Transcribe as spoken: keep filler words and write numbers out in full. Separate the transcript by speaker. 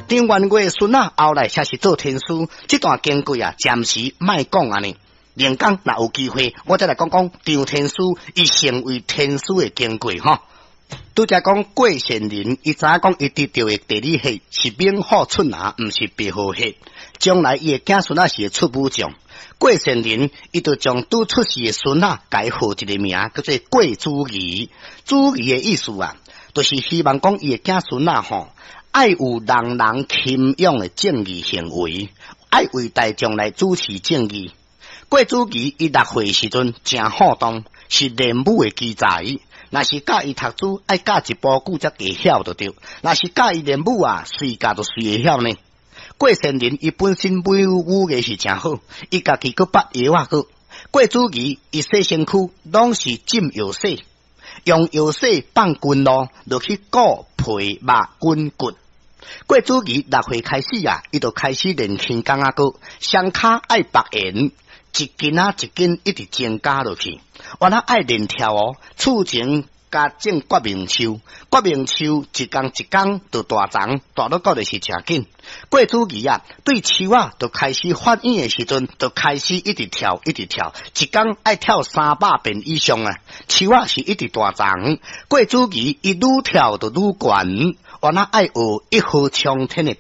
Speaker 1: 张元贵孙啊，后来才是做天师。这段经过啊，暂时卖讲安尼。另讲若有机会，我再来讲讲张天师伊成为天师的经过吼。拄则讲郭仙人，伊早讲伊得到的地理系是名号出拿，毋是白号系。将来伊的子孙啊是出武将。郭仙人伊就将拄出世的孙啊改号一个名，叫做郭子仪。子仪的意思啊，就是希望讲伊的子孙啊吼，爱有人人钦仰的正义行为，爱为大众来主持正义。郭子仪伊六岁时阵真好动，是练武的奇才。若是教伊读书，爱教一步久才会晓得着；若是教伊练武啊，随教就随会晓呢。郭仙人伊本身武武艺是真好，伊家己搁捌药啊个。郭子仪伊洗身躯拢是浸药水，用药水放菌咯，落去骨皮肉筋骨。郭子仪六岁开始啊，伊就开始练轻功啊个，双骹爱白圆。一斤啊一斤一直增加落去，原来爱练跳哦，厝前加种决明树，决明树一工一工就大长，大到到就是诚紧。郭子仪啊，对树啊，就开始发演的时阵，就开始一直跳，一直跳，一工爱跳三百遍以上啊！树啊是一直大长，郭子仪伊愈跳就愈悬，原来爱学一号冲天的。